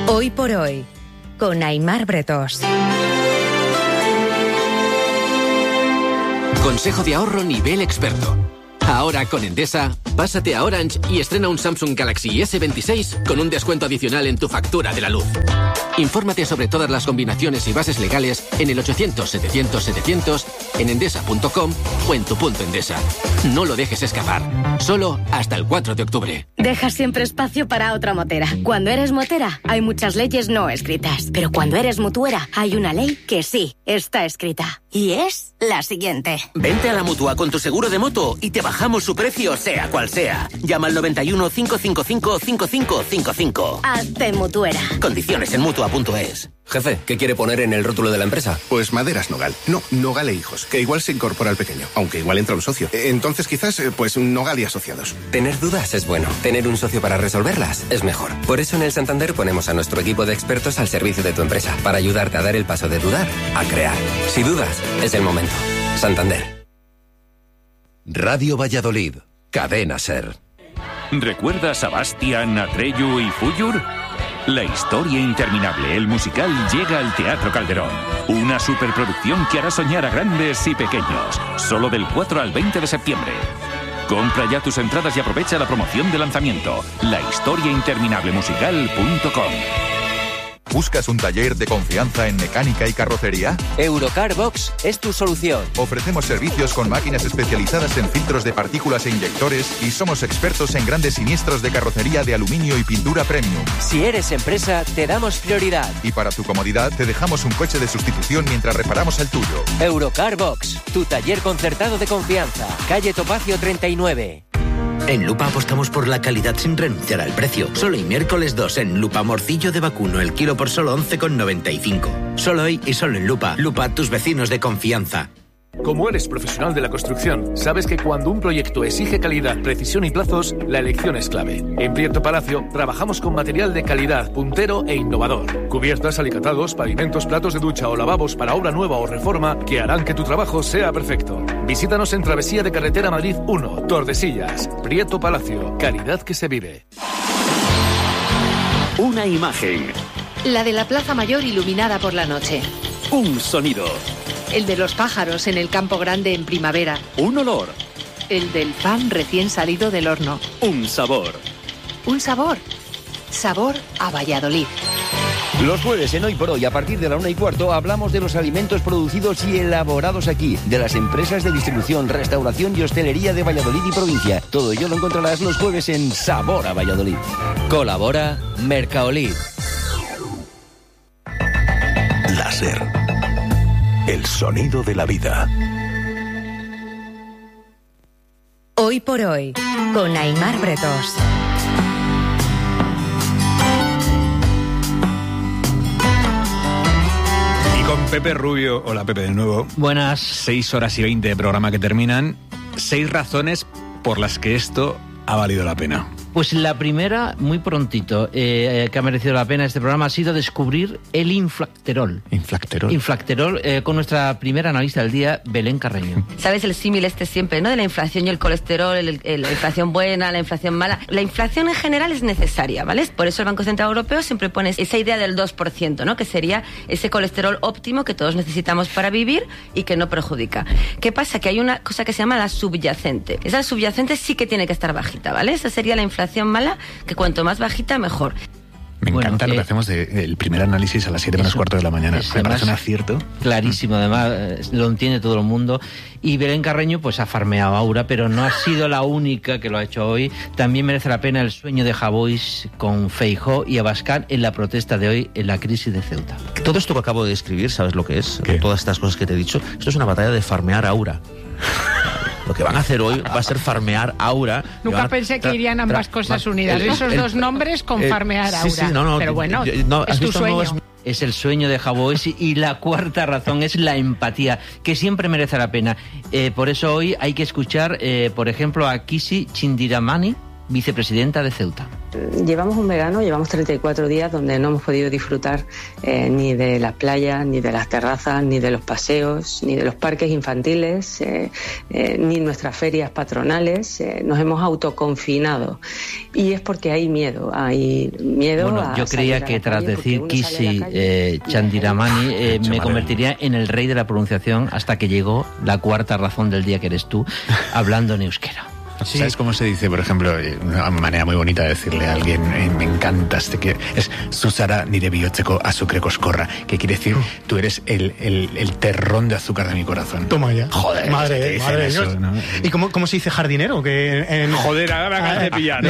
Hoy por hoy, con Aimar Bretós. Consejo de ahorro nivel experto. Ahora con Endesa, pásate a Orange y estrena un Samsung Galaxy S26 con un descuento adicional en tu factura de la luz. Infórmate sobre todas las combinaciones y bases legales en el 800-700-700, en endesa.com o en tu punto Endesa. No lo dejes escapar. Solo hasta el 4 de octubre. Deja siempre espacio para otra motera. Cuando eres motera, hay muchas leyes no escritas. Pero cuando eres mutuera, hay una ley que sí está escrita. Y es la siguiente. Vente a la Mutua con tu seguro de moto y te bajamos su precio, sea cual sea. Llama al 91 555 5555. Hazte mutuera. Condiciones en Mutua.es. Jefe, ¿qué quiere poner en el rótulo de la empresa? Pues Maderas Nogal. No, Nogal e Hijos, que igual se incorpora al pequeño, aunque igual entra un socio. Entonces quizás, pues Nogal y Asociados. Tener dudas es bueno. Tener un socio para resolverlas es mejor. Por eso en el Santander ponemos a nuestro equipo de expertos al servicio de tu empresa, para ayudarte a dar el paso de dudar a crear. Si dudas, es el momento. Santander. Radio Valladolid, Cadena SER. ¿Recuerdas a Bastián, Atreyu y Fúllur? La historia interminable, el musical, llega al Teatro Calderón. Una superproducción que hará soñar a grandes y pequeños. Solo del 4 al 20 de septiembre. Compra ya tus entradas y aprovecha la promoción de lanzamiento. lahistoriainterminablemusical.com. ¿Buscas un taller de confianza en mecánica y carrocería? Eurocar Box es tu solución. Ofrecemos servicios con máquinas especializadas en filtros de partículas e inyectores y somos expertos en grandes siniestros de carrocería de aluminio y pintura premium. Si eres empresa, te damos prioridad. Y para tu comodidad, te dejamos un coche de sustitución mientras reparamos el tuyo. Eurocar Box, tu taller concertado de confianza. Calle Topacio 39. En Lupa apostamos por la calidad sin renunciar al precio. Solo hoy miércoles 2 en Lupa morcillo de vacuno el kilo por solo 11,95. Solo hoy y solo en Lupa. Lupa, tus vecinos de confianza. Como eres profesional de la construcción, sabes que cuando un proyecto exige calidad, precisión y plazos, la elección es clave. En Prieto Palacio trabajamos con material de calidad, puntero e innovador. Cubiertas, alicatados, pavimentos, platos de ducha o lavabos para obra nueva o reforma que harán que tu trabajo sea perfecto. Visítanos en Travesía de Carretera Madrid 1, Tordesillas. Prieto Palacio, calidad que se vive. Una imagen. La de la Plaza Mayor iluminada por la noche. Un sonido. El de los pájaros en el campo grande en primavera. Un olor. El del pan recién salido del horno. Un sabor. Un sabor. Sabor a Valladolid. Los jueves en Hoy por Hoy, a partir de la 1:15, hablamos de los alimentos producidos y elaborados aquí, de las empresas de distribución, restauración y hostelería de Valladolid y provincia. Todo ello lo encontrarás los jueves en Sabor a Valladolid. Colabora Mercaolid. La SER. El sonido de la vida. Hoy por hoy, con Aimar Bretós. Y con Pepe Rubio. Hola, Pepe, de nuevo. Buenas. 6 horas y 20 de programa que terminan. 6 razones por las que esto ha valido la pena. Pues la primera, muy prontito, que ha merecido la pena este programa, ha sido descubrir el inflacterol. ¿Inflacterol? Inflacterol, con nuestra primera analista del día, Belén Carreño. ¿Sabes el símil siempre, no? De la inflación y el colesterol, la inflación buena, la inflación mala. La inflación en general es necesaria, ¿vale? Por eso el Banco Central Europeo siempre pone esa idea del 2%, ¿no? Que sería ese colesterol óptimo que todos necesitamos para vivir y que no perjudica. ¿Qué pasa? Que hay una cosa que se llama la subyacente. Esa subyacente sí que tiene que estar bajita, ¿vale? Esa sería la inflación mala, que cuanto más bajita, mejor. Me encanta lo que hacemos del primer análisis a las 7 menos cuarto de la mañana. Me parece un acierto. Clarísimo, además lo entiende todo el mundo. Y Belén Carreño pues ha farmeado a Aura, pero no ha sido la única que lo ha hecho hoy. También merece la pena el sueño de Javois con Feijóo y Abascal en la protesta de hoy en la crisis de Ceuta. Todo esto que acabo de describir, ¿sabes lo que es? ¿Qué? Todas estas cosas que te he dicho, esto es una batalla de farmear a Aura. Lo que van a hacer hoy va a ser farmear Aura. Nunca pensé que irían ambas cosas unidas. Esos dos nombres con farmear Aura. Sí, no, pero bueno, es tu sueño. Es el sueño de Javois. Y la cuarta razón es la empatía, que siempre merece la pena. Por eso hoy hay que escuchar, por ejemplo, a Kishi Chindiramani, vicepresidenta de Ceuta. Llevamos un verano, llevamos 34 días donde no hemos podido disfrutar ni de las playas, ni de las terrazas, ni de los paseos, ni de los parques infantiles, ni nuestras ferias patronales. Nos hemos autoconfinado y es porque hay miedo Bueno, yo creía que tras decir Kisi Chandiramani me convertiría en el rey de la pronunciación hasta que llegó la cuarta razón del día, que eres tú, hablando en euskera. Sí. ¿Sabes cómo se dice, por ejemplo, una manera muy bonita de decirle a alguien, me encantas, es Susara nire bihotzeko azukre koskorra, que quiere decir, tú eres el terrón de azúcar de mi corazón. Toma ya. Joder, madre eso, Dios. ¿no? ¿Y cómo se dice jardinero? Joder, ahora me acabas de pillar.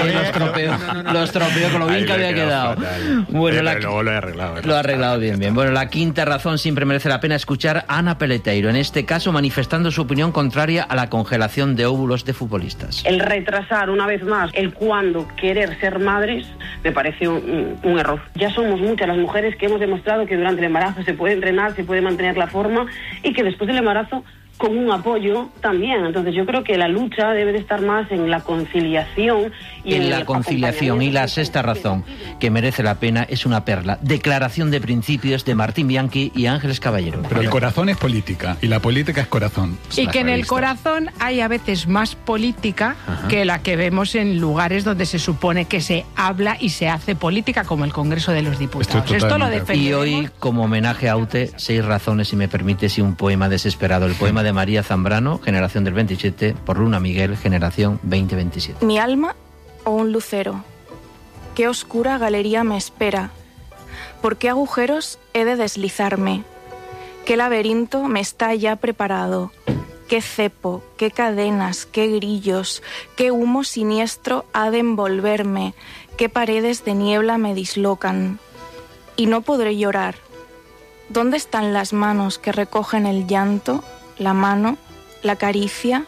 Lo estropeo con lo bien que había quedado. Bueno, luego lo he arreglado. Lo ha arreglado bien. Bueno, la quinta razón, siempre merece la pena escuchar a Ana Peleteiro, en este caso manifestando su opinión contraria a la congelación de óvulos de futbolistas. El retrasar una vez más el cuándo querer ser madres me parece un error. Ya somos muchas las mujeres que hemos demostrado que durante el embarazo se puede entrenar, se puede mantener la forma y que después del embarazo con un apoyo también. Entonces yo creo que la lucha debe de estar más en la conciliación y en la conciliación. Y la sexta razón que merece la pena es una perla: declaración de principios de Martín Bianchi y Ángeles Caballero. Pero el corazón es política y la política es corazón. Y que en el corazón hay a veces más política que la que vemos en lugares donde se supone que se habla y se hace política, como el Congreso de los Diputados. Esto lo defendemos. Y hoy, como homenaje a Aute, 6 razones, si me permites, y un poema desesperado. El poema de María Zambrano, generación del 27, por Luna Miguel, generación 2027. Mi alma o un lucero. Qué oscura galería me espera. ¿Por qué agujeros he de deslizarme? ¿Qué laberinto me está ya preparado? ¿Qué cepo, qué cadenas, qué grillos, qué humo siniestro ha de envolverme? ¿Qué paredes de niebla me dislocan? Y no podré llorar. ¿Dónde están las manos que recogen el llanto? La mano, la caricia.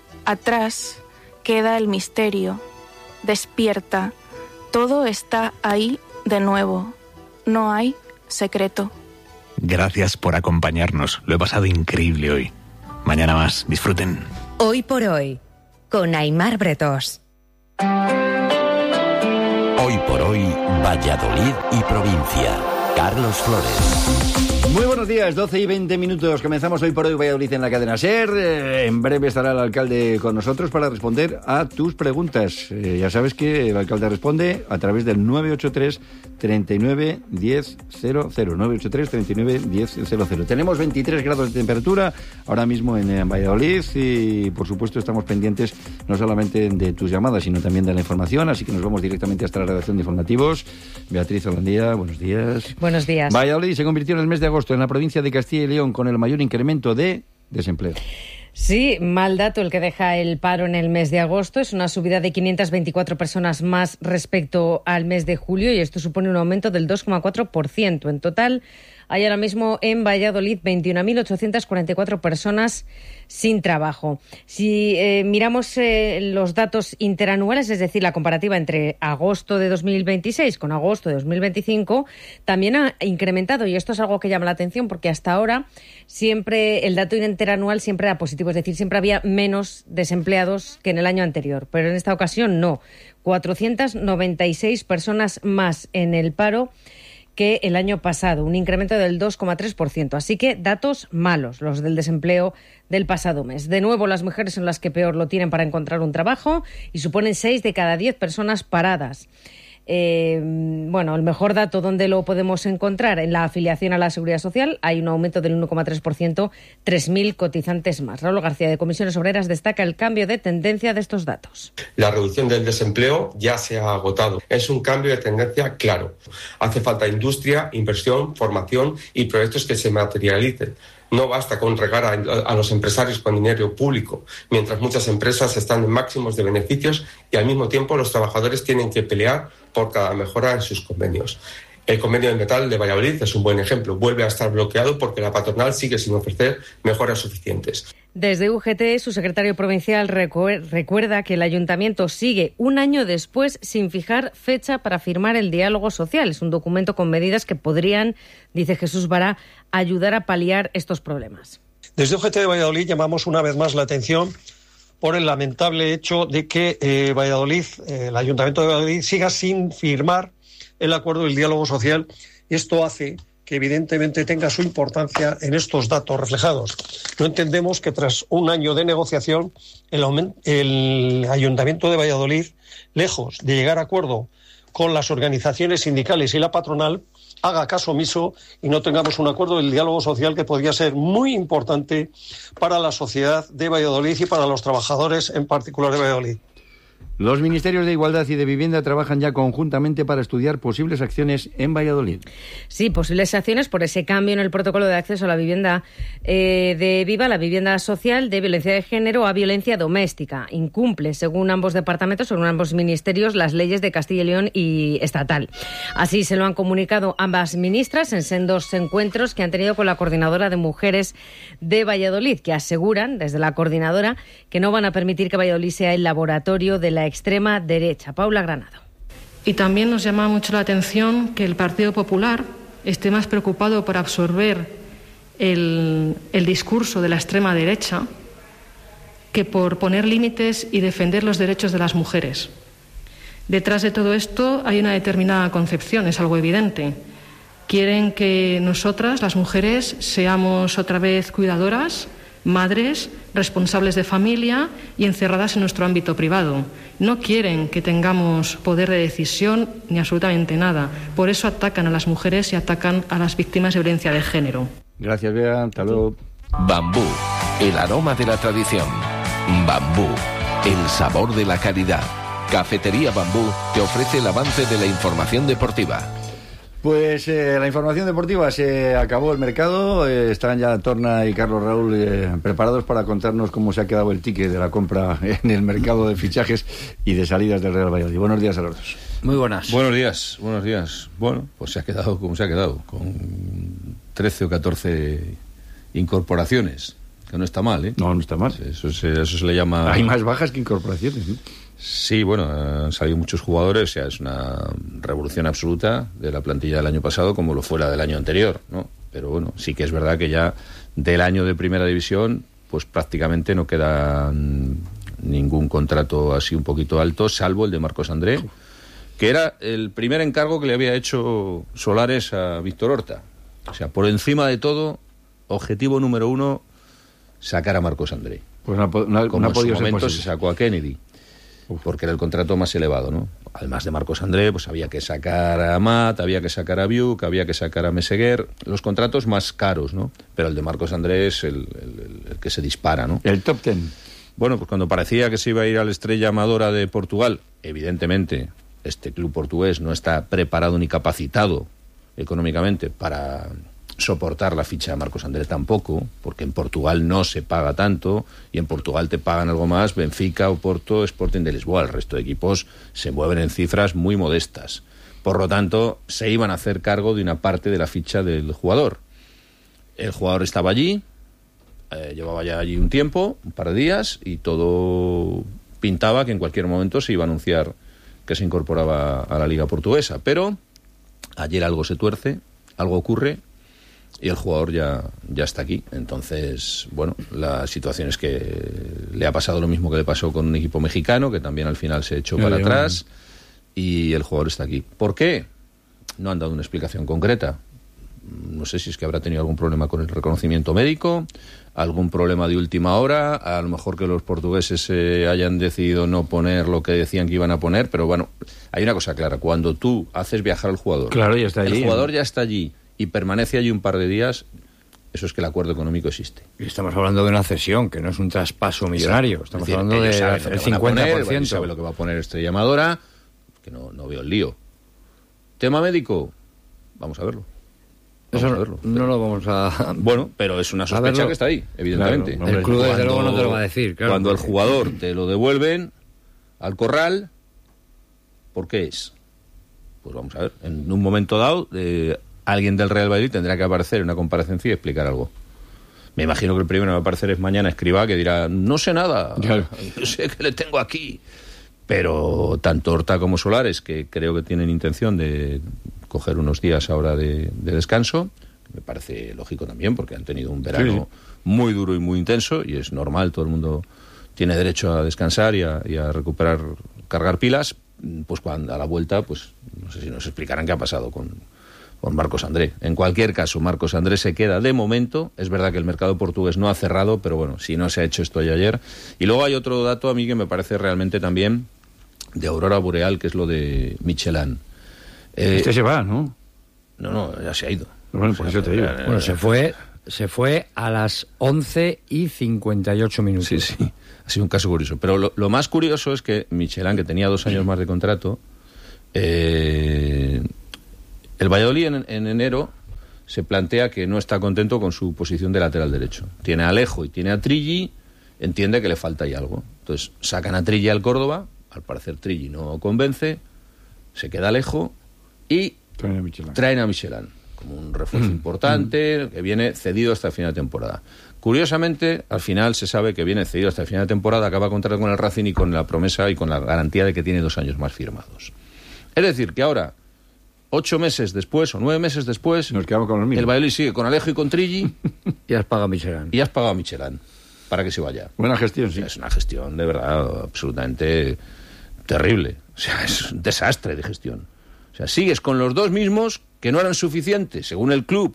Atrás queda el misterio. Despierta. Todo está ahí de nuevo. No hay secreto. Gracias por acompañarnos. Lo he pasado increíble hoy. Mañana más. Disfruten. Hoy por hoy, con Aimar Bretós. Hoy por hoy, Valladolid y provincia. Carlos Flores. Muy buenos días, 12 y 20 minutos. Comenzamos Hoy por Hoy Valladolid en la cadena SER. En breve estará el alcalde con nosotros para responder a tus preguntas. Ya sabes que el alcalde responde a través del 983 39 10 00. 983 39 10 00. Tenemos 23 grados de temperatura ahora mismo en Valladolid y, por supuesto, estamos pendientes no solamente de tus llamadas, sino también de la información. Así que nos vamos directamente hasta la redacción de informativos. Beatriz Holandía, buenos días. Buenos días. Valladolid se convirtió en el mes de agosto en la provincia de Castilla y León con el mayor incremento de desempleo. Sí, mal dato el que deja el paro en el mes de agosto. Es una subida de 524 personas más respecto al mes de julio y esto supone un aumento del 2,4%. En total, hay ahora mismo en Valladolid 21.844 personas sin trabajo. Si miramos los datos interanuales, es decir, la comparativa entre agosto de 2026 con agosto de 2025, también ha incrementado, y esto es algo que llama la atención porque hasta ahora siempre el dato interanual siempre era positivo, es decir, siempre había menos desempleados que en el año anterior, pero en esta ocasión no. 496 personas más en el paro que el año pasado, un incremento del 2,3%. Así que datos malos, los del desempleo del pasado mes. De nuevo, las mujeres son las que peor lo tienen para encontrar un trabajo y suponen 6 de cada 10 personas paradas. Bueno, el mejor dato, ¿dónde lo podemos encontrar? En la afiliación a la Seguridad Social hay un aumento del 1,3%, 3.000 cotizantes más. Raúl García, de Comisiones Obreras, destaca el cambio de tendencia de estos datos. La reducción del desempleo ya se ha agotado. Es un cambio de tendencia claro. Hace falta industria, inversión, formación y proyectos que se materialicen. No basta con regar a los empresarios con dinero público, mientras muchas empresas están en máximos de beneficios y al mismo tiempo los trabajadores tienen que pelear por cada mejora en sus convenios. El convenio de metal de Valladolid es un buen ejemplo. Vuelve a estar bloqueado porque la patronal sigue sin ofrecer mejoras suficientes. Desde UGT, su secretario provincial recuerda que el ayuntamiento sigue un año después sin fijar fecha para firmar el diálogo social. Es un documento con medidas que podrían, dice Jesús Vara, ayudar a paliar estos problemas. Desde UGT de Valladolid llamamos una vez más la atención por el lamentable hecho de que el Ayuntamiento de Valladolid siga sin firmar el acuerdo del diálogo social, y esto hace que evidentemente tenga su importancia en estos datos reflejados. No entendemos que tras un año de negociación el Ayuntamiento de Valladolid, lejos de llegar a acuerdo con las organizaciones sindicales y la patronal, haga caso omiso y no tengamos un acuerdo del diálogo social que podría ser muy importante para la sociedad de Valladolid y para los trabajadores en particular de Valladolid. Los ministerios de Igualdad y de Vivienda trabajan ya conjuntamente para estudiar posibles acciones en Valladolid. Sí, posibles acciones por ese cambio en el protocolo de acceso a la vivienda de Viva, la vivienda social, de violencia de género a violencia doméstica. Incumple, según ambos departamentos, según ambos ministerios, las leyes de Castilla y León y estatal. Así se lo han comunicado ambas ministras en sendos encuentros que han tenido con la coordinadora de mujeres de Valladolid, que aseguran, desde la coordinadora, que no van a permitir que Valladolid sea el laboratorio de la extrema derecha. Paula Granado. Y también nos llama mucho la atención que el Partido Popular esté más preocupado por absorber el discurso de la extrema derecha que por poner límites y defender los derechos de las mujeres. Detrás de todo esto hay una determinada concepción, es algo evidente. Quieren que nosotras, las mujeres, seamos otra vez cuidadoras, madres, responsables de familia y encerradas en nuestro ámbito privado. No quieren que tengamos poder de decisión ni absolutamente nada. Por eso atacan a las mujeres y atacan a las víctimas de violencia de género. Gracias, Bea. Hasta luego. Bambú, el aroma de la tradición. Bambú, el sabor de la calidad. Cafetería Bambú te ofrece el avance de la información deportiva. Pues la información deportiva, se acabó el mercado, están ya Torna y Carlos Raúl preparados para contarnos cómo se ha quedado el ticket de la compra en el mercado de fichajes y de salidas del Real Valladolid. Buenos días a los dos. Muy buenas. Buenos días. Bueno, pues se ha quedado como se ha quedado, con 13 o 14 incorporaciones, que no está mal, ¿eh? No está mal. Eso se le llama... Hay más bajas que incorporaciones, ¿no? Sí, bueno, han salido muchos jugadores, o sea, es una revolución absoluta de la plantilla del año pasado como lo fuera del año anterior, ¿no? Pero bueno, sí que es verdad que ya del año de Primera División, pues prácticamente no queda ningún contrato así un poquito alto, salvo el de Marcos André, que era el primer encargo que le había hecho Solares a Víctor Horta. O sea, por encima de todo, objetivo número 1, sacar a Marcos André. Pues como en su momento se sacó a Kennedy. Porque era el contrato más elevado, ¿no? Además de Marcos André, pues había que sacar a Amat, había que sacar a Biuk, había que sacar a Meseguer, los contratos más caros, ¿no? Pero el de Marcos André es el que se dispara, ¿no? El top 10. Bueno, pues cuando parecía que se iba a ir a la Estrella Amadora de Portugal, evidentemente este club portugués no está preparado ni capacitado económicamente para soportar la ficha de Marcos André tampoco, porque en Portugal no se paga tanto, y en Portugal te pagan algo más Benfica, Oporto, Sporting de Lisboa. El resto de equipos se mueven en cifras muy modestas. Por lo tanto, se iban a hacer cargo de una parte de la ficha del jugador. El jugador estaba allí, llevaba ya allí un tiempo, un par de días, y todo pintaba que en cualquier momento se iba a anunciar que se incorporaba a la Liga Portuguesa. Pero ayer algo se tuerce, algo ocurre, y el jugador ya está aquí. Entonces, bueno, la situación es que le ha pasado lo mismo que le pasó con un equipo mexicano, que también al final se echó para atrás, y el jugador está aquí. ¿Por qué? No han dado una explicación concreta. No sé si es que habrá tenido algún problema con el reconocimiento médico, algún problema de última hora, a lo mejor que los portugueses hayan decidido no poner lo que decían que iban a poner, pero bueno, hay una cosa clara: cuando tú haces viajar al jugador, claro, ya está allí, el jugador ya está allí y permanece allí un par de días, eso es que el acuerdo económico existe. Y estamos hablando de una cesión, que no es un traspaso millonario. Estamos hablando del 50%. Sabe lo que va a poner Estrella Amadora, que no veo el lío. Tema médico, vamos a verlo. Eso no lo vamos a... Bueno, pero es una sospecha que está ahí, evidentemente. Claro, el club desde luego no te lo va a decir. Claro, cuando el jugador te lo devuelven al corral, ¿por qué es? Pues vamos a ver, en un momento dado, alguien del Real Valladolid tendrá que aparecer en una comparecencia y explicar algo. Me imagino que el primero que va a aparecer es mañana Escribá, que dirá, no sé nada, no sé qué le tengo aquí. Pero tanto Horta como Solares, que creo que tienen intención de coger unos días ahora de descanso, me parece lógico también, porque han tenido un verano muy duro y muy intenso, y es normal, todo el mundo tiene derecho a descansar y a recuperar, cargar pilas, pues cuando a la vuelta, pues no sé si nos explicarán qué ha pasado con Marcos André. En cualquier caso, Marcos André se queda de momento. Es verdad que el mercado portugués no ha cerrado, pero bueno, si no se ha hecho esto ya ayer. Y luego hay otro dato a mí que me parece realmente también de aurora boreal, que es lo de Michelin. Este se va, ¿no? No, ya se ha ido. Bueno, por eso te digo. Bueno, se fue a las 11:58. Sí. Ha sido un caso curioso. Pero lo más curioso es que Michelin, que tenía 2 años más de contrato, el Valladolid en enero se plantea que no está contento con su posición de lateral derecho. Tiene a Alejo y tiene a Trilli, entiende que le falta ahí algo. Entonces sacan a Trilli al Córdoba, al parecer Trilli no convence, se queda Alejo y traen a Michelin como un refuerzo importante que viene cedido hasta el final de temporada. Curiosamente, al final se sabe que viene cedido hasta el final de temporada, acaba contrato con el Racing y con la promesa y con la garantía de que tiene 2 años más firmados. Es decir, que ahora, 8 meses después o 9 meses después, nos quedamos con los mismos. El Valladolid sigue con Alejo y con Trilli y has pagado a Michelin. Y has pagado a Michelin para que se vaya. Buena gestión, sí. Es una gestión de verdad absolutamente terrible. O sea, es un desastre de gestión. O sea, sigues con los 2 mismos que no eran suficientes, según el club,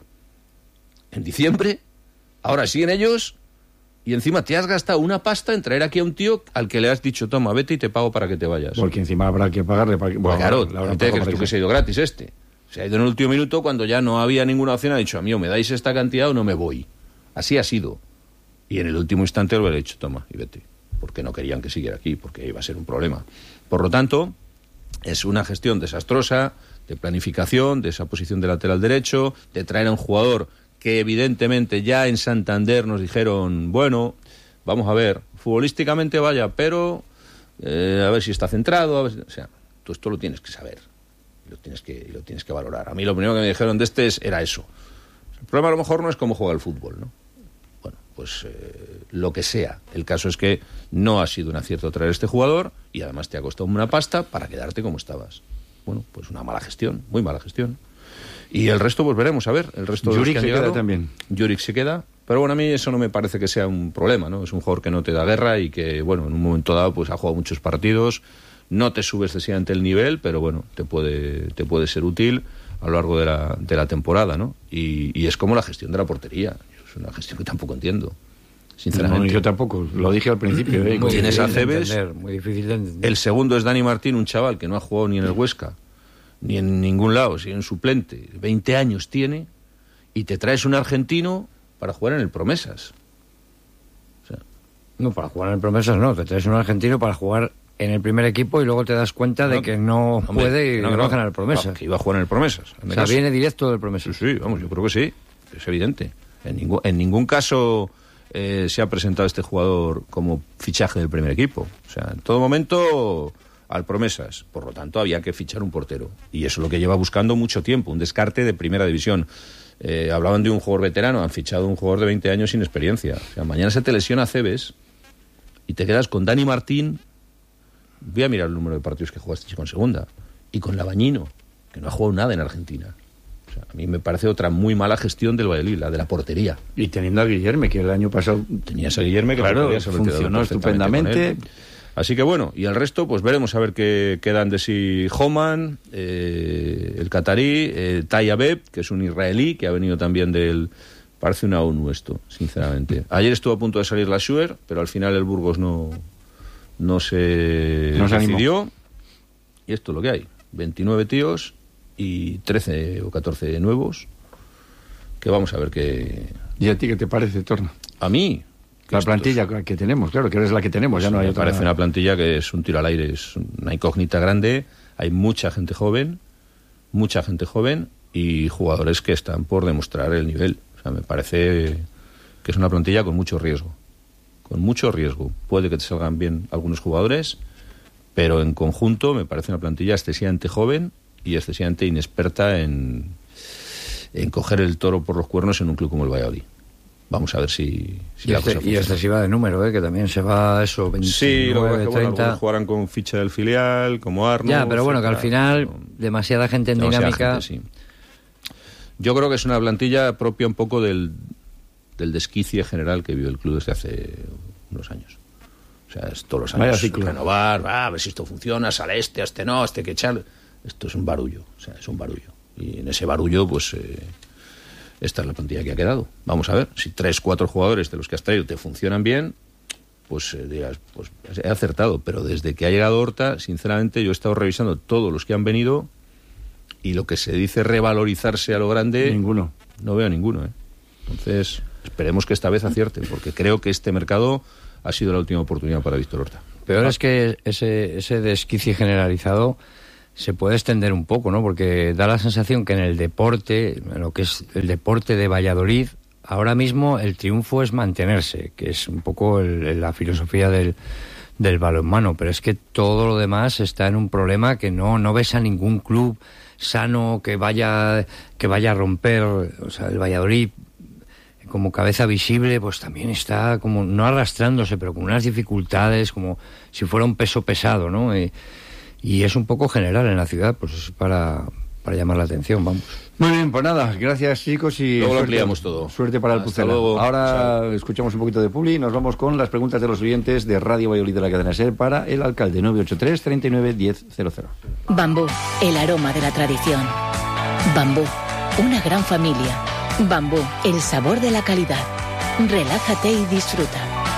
en diciembre. Ahora siguen ellos y encima te has gastado una pasta en traer aquí a un tío al que le has dicho, toma, vete y te pago para que te vayas. Porque encima habrá que pagarle. Bueno, claro, ¿no te crees tú que se ha ido gratis este? Se ha ido en el último minuto cuando ya no había ninguna opción. Ha dicho, a mí o me dais esta cantidad o no me voy. Así ha sido. Y en el último instante lo he dicho, toma, y vete. Porque no querían que siguiera aquí, porque iba a ser un problema. Por lo tanto, es una gestión desastrosa de planificación, de esa posición de lateral derecho, de traer a un jugador que evidentemente ya en Santander nos dijeron, bueno, vamos a ver, futbolísticamente vaya, pero a ver si está centrado, a ver, o sea, tú esto lo tienes que saber, lo tienes que valorar. A mí lo primero que me dijeron de era eso. El problema a lo mejor no es cómo juega el fútbol, ¿no? Bueno, pues lo que sea. El caso es que no ha sido un acierto traer este jugador y además te ha costado una pasta para quedarte como estabas. Bueno, pues una mala gestión, muy mala gestión. Y el resto, pues veremos, a ver. El resto de Juric los que se han llegado, queda también. Juric se queda. Pero bueno, a mí eso no me parece que sea un problema, ¿no? Es un jugador que no te da guerra y que, bueno, en un momento dado pues ha jugado muchos partidos. No te sube excesivamente el nivel, pero bueno, te puede ser útil a lo largo de la temporada, ¿no? Y es como la gestión de la portería. Es una gestión que tampoco entiendo, sinceramente. No, yo tampoco. Lo dije al principio. Tienes a Cebes. Muy difícil de entender. El segundo es Dani Martín, un chaval que no ha jugado ni en el Huesca ni en ningún lado, sigue en suplente, 20 años tiene, y te traes un argentino para jugar en el Promesas. O sea, no, para jugar en el Promesas no, te traes un argentino para jugar en el primer equipo y luego te das cuenta de que no puede y no bajan al Promesas. Que iba a jugar en el Promesas. O sea, viene directo del Promesas. Sí, vamos, yo creo que sí, es evidente. En ningún caso se ha presentado este jugador como fichaje del primer equipo. O sea, en todo momento al Promesas. Por lo tanto, había que fichar un portero. Y eso es lo que lleva buscando mucho tiempo, un descarte de primera división. Hablaban de un jugador veterano, han fichado un jugador de 20 años sin experiencia. O sea, mañana se te lesiona Cebes y te quedas con Dani Martín. Voy a mirar el número de partidos que jugaste chico en segunda. Y con Labañino, que no ha jugado nada en Argentina. O sea, a mí me parece otra muy mala gestión del Valladolid, la de la portería. Y teniendo a Guillerme, que el año pasado... Tenías a Guillerme, que claro, funcionó estupendamente. Así que bueno, y el resto, pues veremos a ver qué quedan de sí Homan, el catarí, Tayyabeb, que es un israelí, que ha venido también parece una ONU esto, sinceramente. Ayer estuvo a punto de salir la Schuer, pero al final el Burgos no se decidió. Y esto es lo que hay, 29 tíos y 13 o 14 nuevos, que vamos a ver qué... ¿Y a ti qué te parece, Torna? A mí... La plantilla que tenemos, claro, que es la que tenemos, ya no hay otra. Me parece una plantilla que es un tiro al aire, es una incógnita grande, hay mucha gente joven y jugadores que están por demostrar el nivel. O sea, me parece que es una plantilla con mucho riesgo. Puede que te salgan bien algunos jugadores, pero en conjunto me parece una plantilla excesivamente joven y excesivamente inexperta en coger el toro por los cuernos en un club como el Valladolid. Vamos a ver si la cosa funciona. Y excesiva de número, que también se va eso, 29, 30... Bueno, jugarán con ficha del filial, como Arno... Ya, pero bueno, que al final demasiada gente en dinámica... Gente, sí. Yo creo que es una plantilla propia un poco del desquicie general que vive el club desde hace unos años. O O sea, es todos los años renovar, a ver si esto funciona, sale este no, este que echar. Esto es un barullo, o sea, es un barullo. Y en ese barullo, pues, esta es la plantilla que ha quedado. Vamos a ver, si 3-4 jugadores de los que has traído te funcionan bien, pues dirás, pues he acertado. Pero desde que ha llegado Horta, sinceramente, yo he estado revisando todos los que han venido y lo que se dice revalorizarse a lo grande... Ninguno. No veo ninguno, ¿eh? Entonces, esperemos que esta vez acierte, porque creo que este mercado ha sido la última oportunidad para Víctor Horta. Peor es que ese desquicie generalizado se puede extender un poco, ¿no? Porque da la sensación que en el deporte, en lo que es el deporte de Valladolid, ahora mismo el triunfo es mantenerse, que es un poco la filosofía del balonmano, pero es que todo lo demás está en un problema que no ves a ningún club sano que vaya a romper. O sea, el Valladolid como cabeza visible pues también está como no arrastrándose, pero con unas dificultades como si fuera un peso pesado, ¿no? Y es un poco general en la ciudad, pues es para llamar la atención, vamos. Muy bien, pues nada, gracias chicos y luego lo ampliamos todo. Suerte para el Pucela. Ahora escuchamos un poquito de publi y nos vamos con las preguntas de los oyentes de Radio Valladolid de la cadena SER para el alcalde 983 39 1000. Bambú, el aroma de la tradición. Bambú, una gran familia. Bambú, el sabor de la calidad. Relájate y disfruta.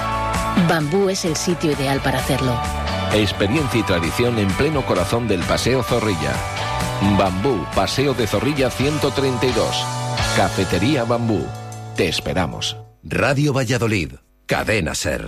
Bambú es el sitio ideal para hacerlo. Experiencia y tradición en pleno corazón del Paseo Zorrilla. Bambú, Paseo de Zorrilla 132. Cafetería Bambú. Te esperamos. Radio Valladolid, cadena SER.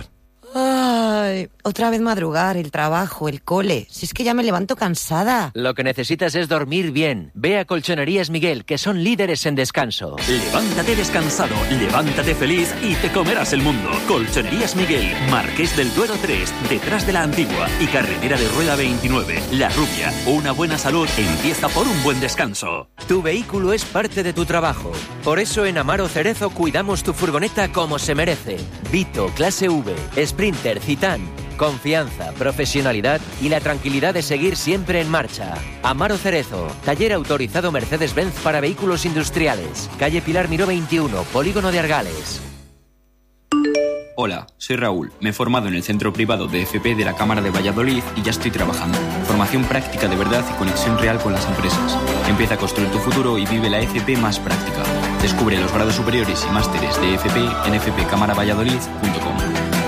Ay, otra vez madrugar, el trabajo, el cole. Si es que ya me levanto cansada. Lo que necesitas es dormir bien. Ve a Colchonerías Miguel, que son líderes en descanso. Levántate descansado, levántate feliz y te comerás el mundo. Colchonerías Miguel, Marqués del Duero 3, detrás de la Antigua y carretera de Rueda 29. La Rubia, una buena salud empieza por un buen descanso. Tu vehículo es parte de tu trabajo. Por eso en Amaro Cerezo cuidamos tu furgoneta como se merece. Vito, clase V, Sprinter, Citán. Confianza, profesionalidad y la tranquilidad de seguir siempre en marcha. Amaro Cerezo, taller autorizado Mercedes-Benz para vehículos industriales. Calle Pilar Miró 21, Polígono de Argales. Hola, soy Raúl. Me he formado en el centro privado de FP de la Cámara de Valladolid y ya estoy trabajando. Formación práctica de verdad y conexión real con las empresas. Empieza a construir tu futuro y vive la FP más práctica. Descubre los grados superiores y másteres de FP en fpcamaravalladolid.com.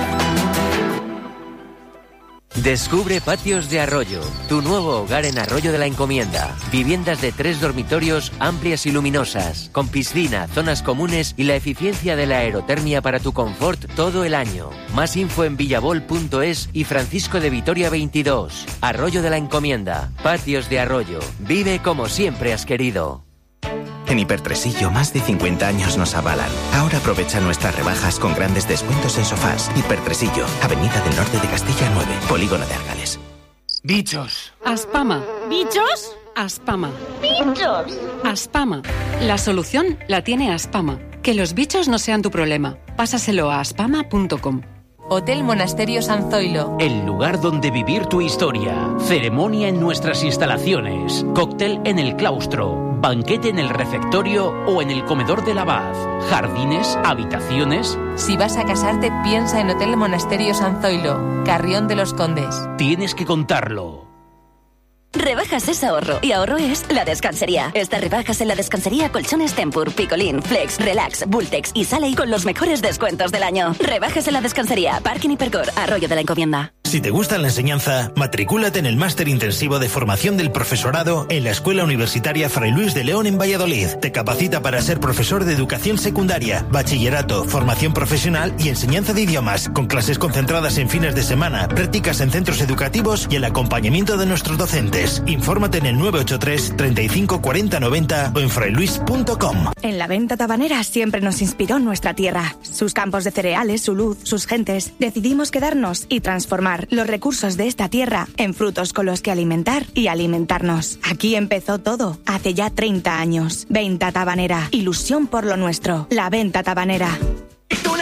Descubre Patios de Arroyo, tu nuevo hogar en Arroyo de la Encomienda. Viviendas de 3 dormitorios amplias y luminosas, con piscina, zonas comunes y la eficiencia de la aerotermia para tu confort todo el año. Más info en villabol.es y Francisco de Vitoria 22. Arroyo de la Encomienda, Patios de Arroyo. Vive como siempre has querido. En Hipertresillo, más de 50 años nos avalan. Ahora aprovecha nuestras rebajas con grandes descuentos en sofás. Hipertresillo, Avenida del Norte de Castilla 9, Polígono de Argales. Bichos. Aspama. ¿Bichos? Aspama. ¡Bichos! Aspama. La solución la tiene Aspama. Que los bichos no sean tu problema. Pásaselo a aspama.com. Hotel Monasterio San Zoilo. El lugar donde vivir tu historia. Ceremonia en nuestras instalaciones. Cóctel en el claustro. Banquete en el refectorio o en el comedor del abad. Jardines, habitaciones. Si vas a casarte, piensa en Hotel Monasterio San Zoilo, Carrión de los Condes. Tienes que contarlo. Rebajas es ahorro y ahorro es La Descansería. Estas rebajas en La Descansería: colchones Tempur, Picolín, Flex, Relax, Bultex y Sale con los mejores descuentos del año. Rebajas en La Descansería, Parking Hipercor, Arroyo de la Encomienda. Si te gusta la enseñanza, matricúlate en el máster intensivo de formación del profesorado en la Escuela Universitaria Fray Luis de León en Valladolid. Te capacita para ser profesor de educación secundaria, bachillerato, formación profesional y enseñanza de idiomas, con clases concentradas en fines de semana, prácticas en centros educativos y el acompañamiento de nuestros docentes. Infórmate en el 983 35 40 90 o en frailuis.com. En la Venta Tabanera siempre nos inspiró nuestra tierra, sus campos de cereales, su luz, sus gentes. Decidimos quedarnos y transformar los recursos de esta tierra en frutos con los que alimentar y alimentarnos. Aquí empezó todo, hace ya 30 años. Venta Tabanera, ilusión por lo nuestro. La Venta Tabanera.